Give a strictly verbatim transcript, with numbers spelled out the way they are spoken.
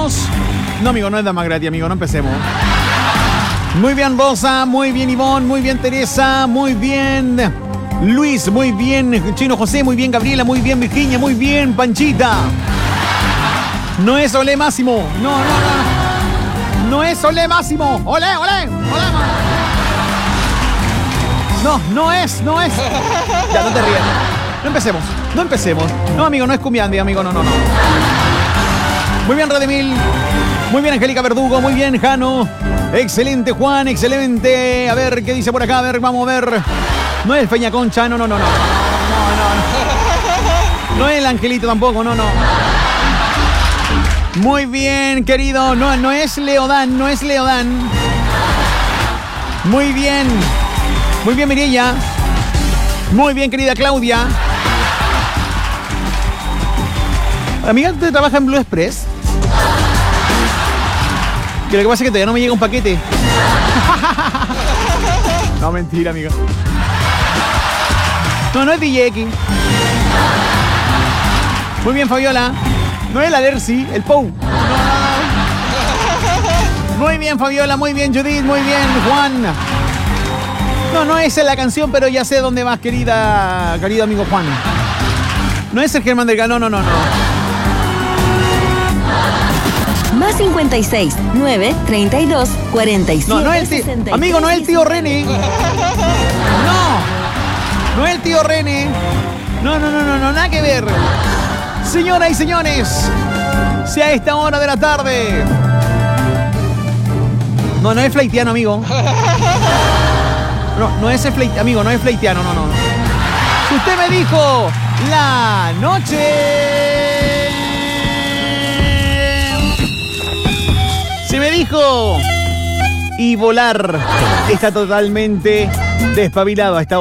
empecemos. No, amigo, no es dama gratis, amigo, no empecemos. Muy bien, Rosa, muy bien, Ivonne, muy bien, Teresa, muy bien, Luis, muy bien, Chino José, muy bien, Gabriela, muy bien, Virginia, muy bien, Panchita. No es Olé Máximo, no, no, no, no es Olé Máximo, olé, olé, olé. No, no es, no es. Ya, no te rías. No empecemos, no empecemos. No, amigo, no es Cumbiandi, amigo, no, no, no. Muy bien, Redemil. Muy bien, Angélica Verdugo. Muy bien, Jano. Excelente, Juan, excelente. A ver, ¿qué dice por acá? A ver, vamos a ver. No es Peña Concha, no, no, no, no. No, no, no. No es el Angelito tampoco, no, no. Muy bien, querido. No, no es Leodán, no es Leodán. Muy bien. Muy bien, Mireya. Muy bien, querida Claudia. Amiga, ¿usted trabaja en Blue Express? Que lo que pasa es que todavía no me llega un paquete. No, mentira, amiga. No, no es D J X. Muy bien, Fabiola. No es la Dercy, el Pou. No, no, no. Muy bien, Fabiola. Muy bien, Judith. Muy bien, Juan. No, no esa es la canción, pero ya sé dónde vas, querida, querido amigo Juan. No es el Germán Delgado, no, no, no, no. Más cincuenta y seis, nueve, treinta y dos, cuarenta y siete, no, no es el tío, amigo, no es el tío René. No, no es el tío René. No, no, no, no, no, nada que ver. Señoras y señores, si a esta hora de la tarde. No, no es fleitiano, amigo. No, no es el fleit, amigo, no es fleitiano, no, no. Si usted me dijo la noche. Si me dijo y volar, está totalmente despabilado a esta hora.